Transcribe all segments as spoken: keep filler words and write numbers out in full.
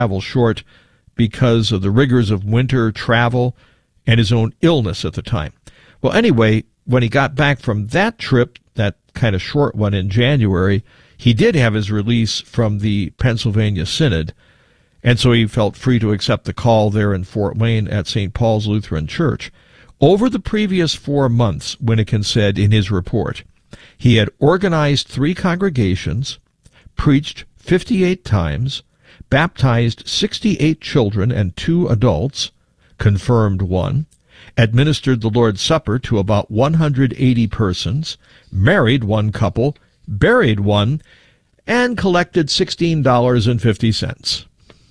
travel short because of the rigors of winter travel and his own illness at the time. Well, anyway, when he got back from that trip, that kind of short one in January, he did have his release from the Pennsylvania Synod, and so he felt free to accept the call there in Fort Wayne at Saint Paul's Lutheran Church. Over the previous four months, Wyneken said in his report, he had organized three congregations, preached fifty-eight times, baptized sixty-eight children and two adults, confirmed one, administered the Lord's Supper to about one hundred eighty persons, married one couple, buried one, and collected sixteen dollars and fifty cents.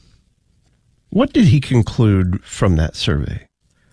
What did he conclude from that survey?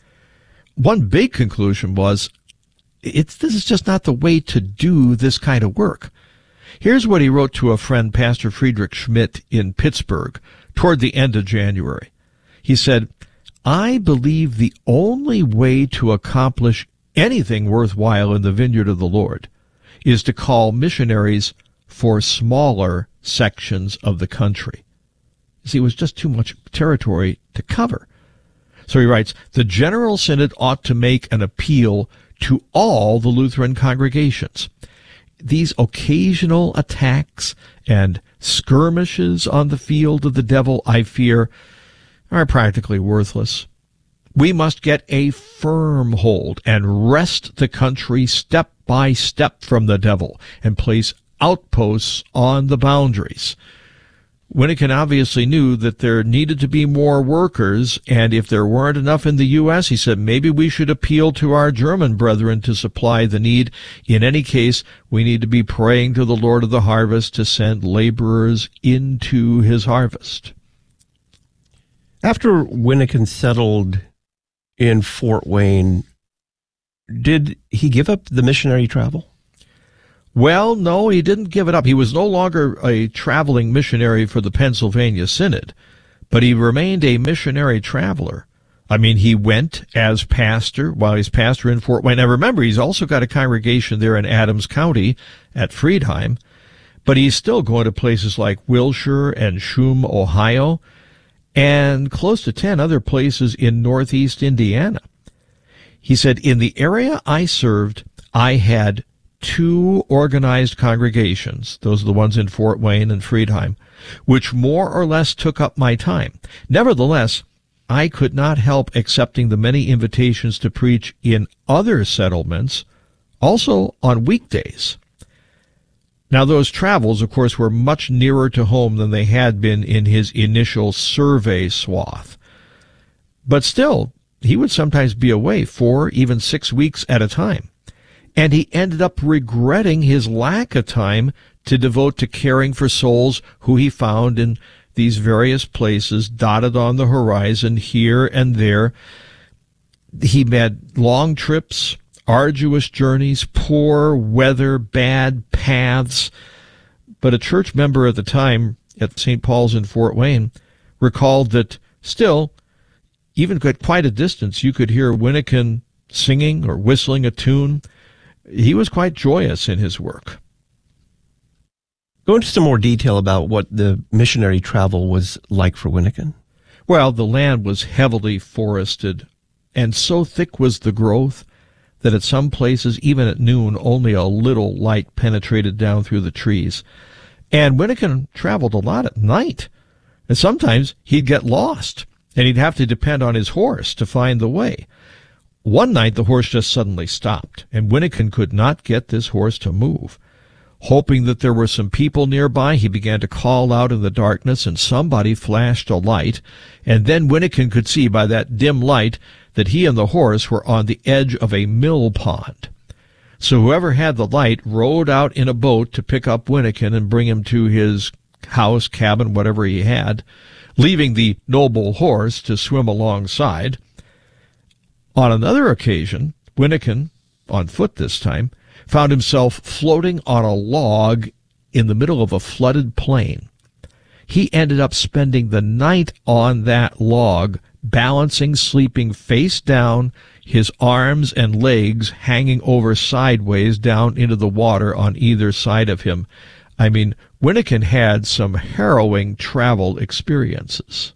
One big conclusion was, it's, this is just not the way to do this kind of work. Here's what he wrote to a friend, Pastor Friedrich Schmidt, in Pittsburgh, toward the end of January. He said, I believe the only way to accomplish anything worthwhile in the vineyard of the Lord is to call missionaries for smaller sections of the country. You see, it was just too much territory to cover. So he writes, the General Synod ought to make an appeal to all the Lutheran congregations. These occasional attacks and skirmishes on the field of the devil, I fear, are practically worthless. We must get a firm hold and wrest the country step by step from the devil and place outposts on the boundaries. Wyneken obviously knew that there needed to be more workers, and if there weren't enough in the U S, he said maybe we should appeal to our German brethren to supply the need. In any case, we need to be praying to the Lord of the harvest to send laborers into his harvest. After Wyneken settled in Fort Wayne, did he give up the missionary travel? Well, no, he didn't give it up. He was no longer a traveling missionary for the Pennsylvania Synod, but he remained a missionary traveler. I mean, he went as pastor while he's pastor in Fort Wayne. Now, remember, he's also got a congregation there in Adams County at Friedheim, but he's still going to places like Wilshire and Shum, Ohio, and close to ten other places in northeast Indiana. He said, in the area I served, I had two organized congregations, those are the ones in Fort Wayne and Friedheim, which more or less took up my time. Nevertheless, I could not help accepting the many invitations to preach in other settlements, also on weekdays. Now, those travels, of course, were much nearer to home than they had been in his initial survey swath. But still, he would sometimes be away four, even six weeks at a time. And he ended up regretting his lack of time to devote to caring for souls who he found in these various places dotted on the horizon here and there. He had long trips, arduous journeys, poor weather, bad paths. But a church member at the time at Saint Paul's in Fort Wayne recalled that still, even at quite a distance, you could hear Wyneken singing or whistling a tune. He was quite joyous in his work. Go into some more detail about what the missionary travel was like for Wyneken. Well, the land was heavily forested, and so thick was the growth that at some places, even at noon, only a little light penetrated down through the trees. And Wyneken traveled a lot at night, and sometimes he'd get lost, and he'd have to depend on his horse to find the way. One night, the horse just suddenly stopped, and Wyneken could not get this horse to move. Hoping that there were some people nearby, he began to call out in the darkness, and somebody flashed a light, and then Wyneken could see by that dim light that he and the horse were on the edge of a mill pond. So whoever had the light rowed out in a boat to pick up Wyneken and bring him to his house, cabin, whatever he had, leaving the noble horse to swim alongside. On another occasion, Wyneken, on foot this time, found himself floating on a log in the middle of a flooded plain. He ended up spending the night on that log, balancing, sleeping face down, his arms and legs hanging over sideways down into the water on either side of him. I mean, Winnekin had some harrowing travel experiences.